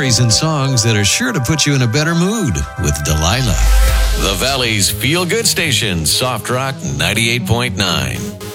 stories and songs that are sure to put you in a better mood with Delilah. The Valley's feel-good station, Soft Rock 98.9.